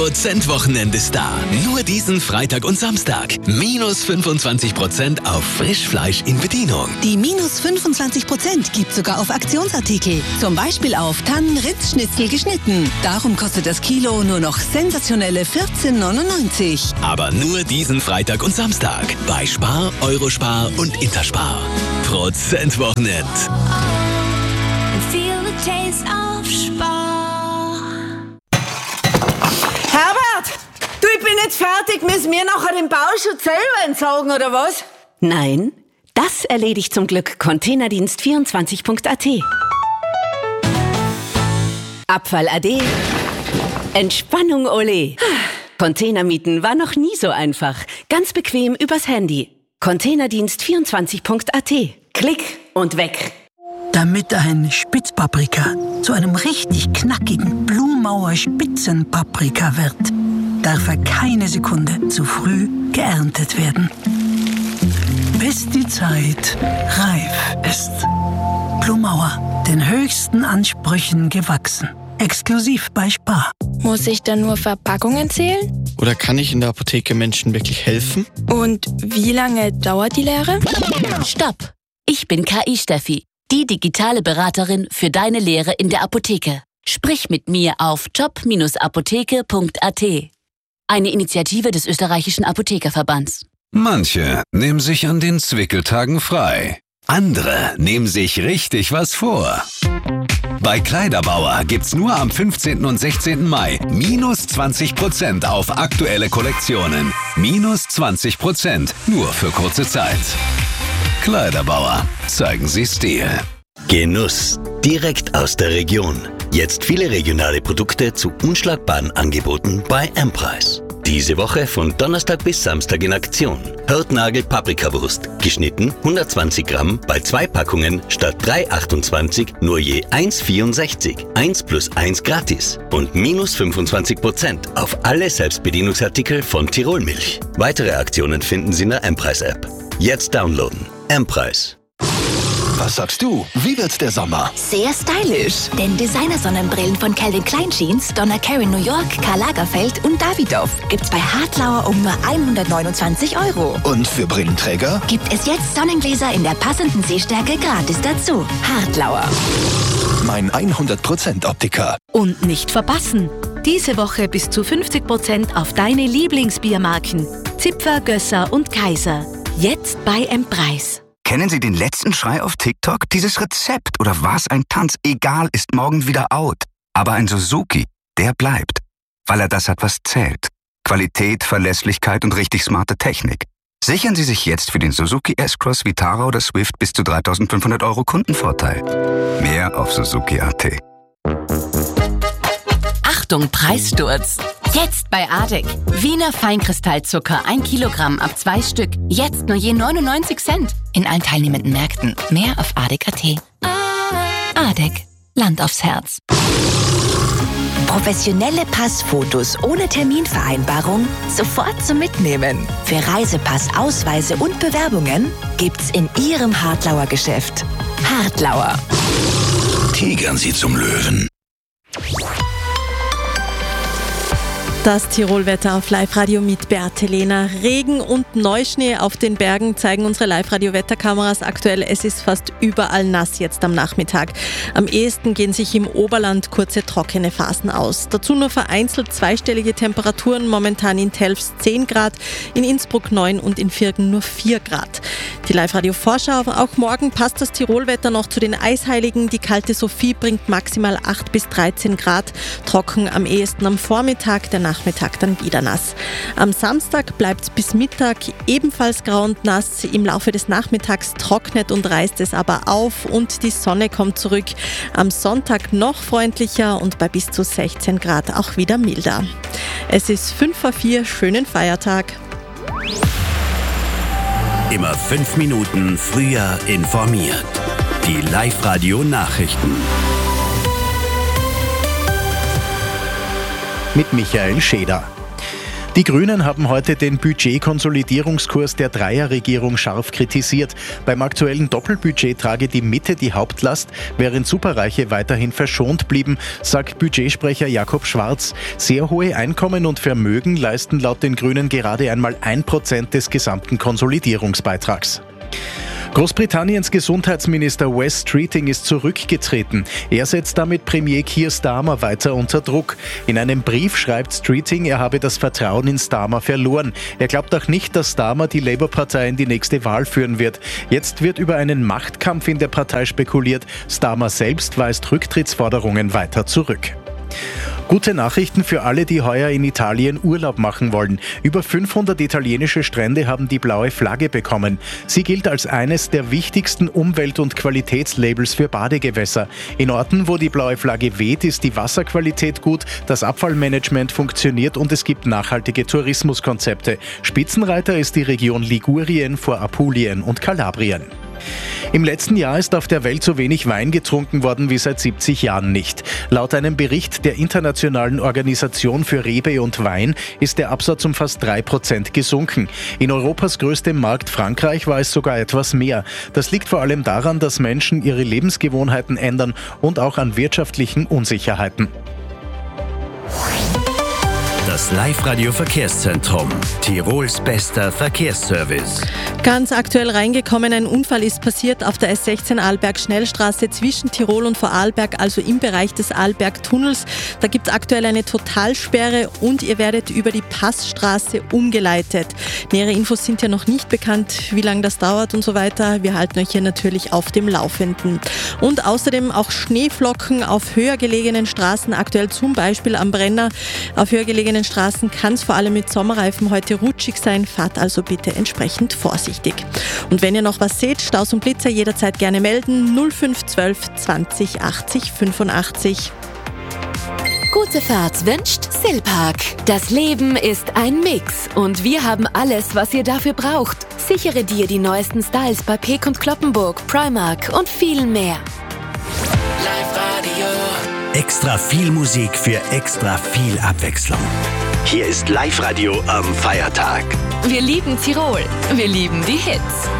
Wochenende ist da. Nur diesen Freitag und Samstag. Minus 25% auf Frischfleisch in Bedienung. Die minus 25% gibt sogar auf Aktionsartikel. Zum Beispiel auf Tannenritzschnitzel geschnitten. Darum kostet das Kilo nur noch sensationelle 14,99. Aber nur diesen Freitag und Samstag. Bei Spar, Eurospar und Interspar. Wochenende. Feel the taste of Spar. Herbert, du, ich bin jetzt fertig. Müssen wir nachher den Bauschutz selber entsorgen, oder was? Nein, das erledigt zum Glück Containerdienst24.at. Abfall ade. Entspannung ole. Containermieten war noch nie so einfach. Ganz bequem übers Handy. Containerdienst24.at. Klick und weg. Damit ein Spitzpaprika zu einem richtig knackigen Blumauer Spitzenpaprika wird, darf er keine Sekunde zu früh geerntet werden. Bis die Zeit reif ist. Blumauer, den höchsten Ansprüchen gewachsen. Exklusiv bei Spar. Muss ich dann nur Verpackungen zählen? Oder kann ich in der Apotheke Menschen wirklich helfen? Und wie lange dauert die Lehre? Stopp! Ich bin KI-Steffi, die digitale Beraterin für deine Lehre in der Apotheke. Sprich mit mir auf job-apotheke.at. Eine Initiative des österreichischen Apothekerverbands. Manche nehmen sich an den Zwickeltagen frei. Andere nehmen sich richtig was vor. Bei Kleiderbauer gibt's nur am 15. und 16. Mai minus 20% auf aktuelle Kollektionen. Minus 20%, nur für kurze Zeit. Kleiderbauer, zeigen Sie Stil. Genuss, direkt aus der Region. Jetzt viele regionale Produkte zu unschlagbaren Angeboten bei M-Preis. Diese Woche von Donnerstag bis Samstag in Aktion. Hirtnagel Paprikawurst, geschnitten 120 Gramm bei 2 Packungen statt 3,28 nur je 1,64. 1 plus 1 gratis. Und minus 25% auf alle Selbstbedienungsartikel von Tirolmilch. Weitere Aktionen finden Sie in der M-Preis-App. Jetzt downloaden. M-Preis. Was sagst du? Wie wird der Sommer? Sehr stylisch. Denn Designer-Sonnenbrillen von Calvin Klein Jeans, Donna Karan New York, Karl Lagerfeld und Davidoff gibt's bei Hartlauer um nur 129 €. Und für Brillenträger? Gibt es jetzt Sonnengläser in der passenden Sehstärke gratis dazu. Hartlauer. Mein 100% Optiker. Und nicht verpassen. Diese Woche bis zu 50% auf deine Lieblingsbiermarken. Zipfer, Gösser und Kaiser. Jetzt bei M-Preis. Kennen Sie den letzten Schrei auf TikTok? Dieses Rezept oder was ein Tanz, egal, ist morgen wieder out. Aber ein Suzuki, der bleibt. Weil er das hat, was zählt. Qualität, Verlässlichkeit und richtig smarte Technik. Sichern Sie sich jetzt für den Suzuki S-Cross, Vitara oder Swift bis zu 3.500 € Kundenvorteil. Mehr auf Suzuki.at. Achtung, Preissturz! Jetzt bei Adek. Wiener Feinkristallzucker 1 Kilogramm ab 2 Stück. Jetzt nur je 99 Cent. In allen teilnehmenden Märkten. Mehr auf adek.at. Adek. Land aufs Herz. Professionelle Passfotos ohne Terminvereinbarung sofort zum Mitnehmen. Für Reisepass, Ausweise und Bewerbungen gibt's in Ihrem Hartlauer Geschäft. Hartlauer. Tigern Sie zum Löwen. Das Tirolwetter auf Live-Radio mit Beate Lehner. Regen und Neuschnee auf den Bergen zeigen unsere Live-Radio-Wetterkameras aktuell. Es ist fast überall nass jetzt am Nachmittag. Am ehesten gehen sich im Oberland kurze trockene Phasen aus. Dazu nur vereinzelt zweistellige Temperaturen, momentan in Telfs 10 Grad, in Innsbruck 9 und in Virgen nur 4 Grad. Die Live-Radio-Vorschau, auch morgen passt das Tirolwetter noch zu den Eisheiligen. Die kalte Sophie bringt maximal 8 bis 13 Grad. Trocken am ehesten am Vormittag, der Nachmittag dann wieder nass. Am Samstag bleibt es bis Mittag ebenfalls grau und nass. Im Laufe des Nachmittags trocknet und reißt es aber auf und die Sonne kommt zurück. Am Sonntag noch freundlicher und bei bis zu 16 Grad auch wieder milder. Es ist 5:04, schönen Feiertag. Immer 5 Minuten früher informiert. Die Live-Radio-Nachrichten. Mit Michael Scheder. Die Grünen haben heute den Budgetkonsolidierungskurs der Dreierregierung scharf kritisiert. Beim aktuellen Doppelbudget trage die Mitte die Hauptlast, während Superreiche weiterhin verschont blieben, sagt Budgetsprecher Jakob Schwarz. Sehr hohe Einkommen und Vermögen leisten laut den Grünen gerade einmal 1% des gesamten Konsolidierungsbeitrags. Großbritanniens Gesundheitsminister Wes Streeting ist zurückgetreten. Er setzt damit Premier Keir Starmer weiter unter Druck. In einem Brief schreibt Streeting, er habe das Vertrauen in Starmer verloren. Er glaubt auch nicht, dass Starmer die Labour-Partei in die nächste Wahl führen wird. Jetzt wird über einen Machtkampf in der Partei spekuliert. Starmer selbst weist Rücktrittsforderungen weiter zurück. Gute Nachrichten für alle, die heuer in Italien Urlaub machen wollen. Über 500 italienische Strände haben die blaue Flagge bekommen. Sie gilt als eines der wichtigsten Umwelt- und Qualitätslabels für Badegewässer. In Orten, wo die blaue Flagge weht, ist die Wasserqualität gut, das Abfallmanagement funktioniert und es gibt nachhaltige Tourismuskonzepte. Spitzenreiter ist die Region Ligurien vor Apulien und Kalabrien. Im letzten Jahr ist auf der Welt so wenig Wein getrunken worden wie seit 70 Jahren nicht. Laut einem Bericht der Internationalen Organisation für Rebe und Wein ist der Absatz um fast 3% gesunken. In Europas größtem Markt Frankreich war es sogar etwas mehr. Das liegt vor allem daran, dass Menschen ihre Lebensgewohnheiten ändern und auch an wirtschaftlichen Unsicherheiten. Das Live-Radio-Verkehrszentrum. Tirols bester Verkehrsservice. Ganz aktuell reingekommen, ein Unfall ist passiert auf der S16 Arlberg-Schnellstraße zwischen Tirol und Vorarlberg, also im Bereich des Arlberg-Tunnels. Da gibt es aktuell eine Totalsperre und ihr werdet über die Passstraße umgeleitet. Nähere Infos sind ja noch nicht bekannt, wie lange das dauert und so weiter. Wir halten euch hier natürlich auf dem Laufenden. Und außerdem auch Schneeflocken auf höher gelegenen Straßen, aktuell zum Beispiel am Brenner. Auf höher gelegenen Straßen kann es vor allem mit Sommerreifen heute rutschig sein, fahrt also bitte entsprechend vorsichtig. Und wenn ihr noch was seht, Staus und Blitzer jederzeit gerne melden, 0512 20 80 85. Gute Fahrt wünscht Silpark. Das Leben ist ein Mix und wir haben alles, was ihr dafür braucht. Sichere dir die neuesten Styles bei Peek & Cloppenburg, Primark und viel mehr. Live-Radio. Extra viel Musik für extra viel Abwechslung. Hier ist Live-Radio am Feiertag. Wir lieben Tirol. Wir lieben die Hits.